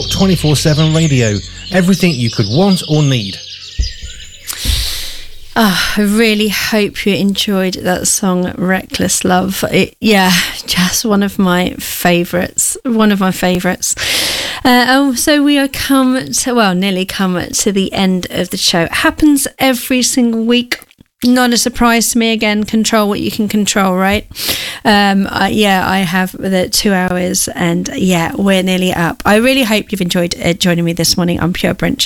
24/7 radio. Everything you could want or need. Oh, I really hope you enjoyed that song, Reckless Love. Just one of my favourites. So we are nearly come to the end of the show. It happens every single week. Not a surprise to me. Again, control what you can control, right? I have the 2 hours and we're nearly up. I really hope you've enjoyed joining me this morning on Pure Brunch.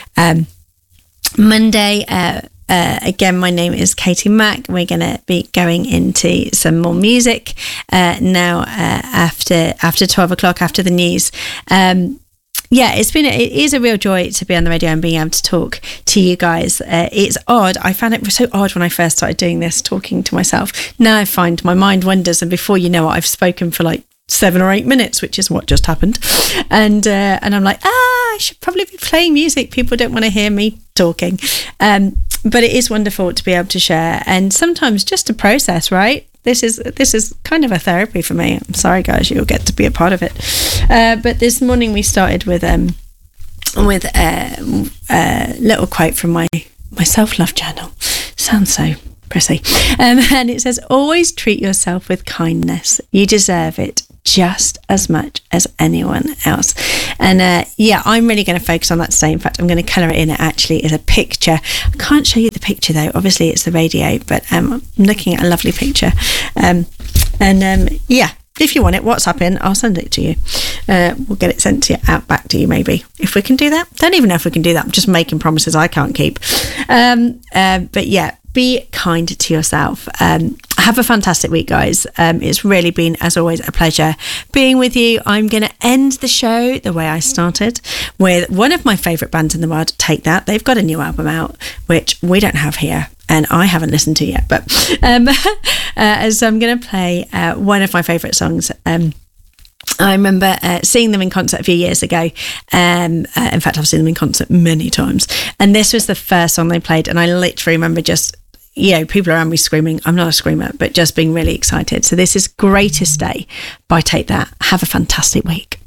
Monday, again, my name is Katie Mack. We're going to be going into some more music now after 12 o'clock, after the news. It is a real joy to be on the radio and being able to talk to you guys. It's odd. I found it so odd when I first started doing this, talking to myself. Now I find my mind wanders, and before you know it, I've spoken for like 7 or 8 minutes, which is what just happened. And I'm like, I should probably be playing music. People don't want to hear me talking. But it is wonderful to be able to share, and sometimes just to process, right? This is kind of a therapy for me. I'm sorry, guys, you'll get to be a part of it. But this morning we started with a little quote from my self-love journal. Sounds so pretty. And it says, always treat yourself with kindness. You deserve it just as much as anyone else. And I'm really going to focus on that today. In fact, I'm going to colour it in. It actually is a picture. I can't show you the picture though, obviously it's the radio, but I'm looking at a lovely picture. If you want it, WhatsApp in, I'll send it to you. We'll get it sent to you, back to you maybe, if we can do that. Don't even know if we can do that. I'm just making promises I can't keep. Be kind to yourself. Have a fantastic week, guys. It's really been, as always, a pleasure being with you. I'm going to end the show the way I started, with one of my favourite bands in the world, Take That. They've got a new album out, which we don't have here, and I haven't listened to yet. But so I'm going to play one of my favourite songs. I remember seeing them in concert a few years ago. In fact, I've seen them in concert many times. And this was the first song they played. And I literally remember just, people around me screaming. I'm not a screamer, but just being really excited. So this is Greatest Day by Take That. Have a fantastic week.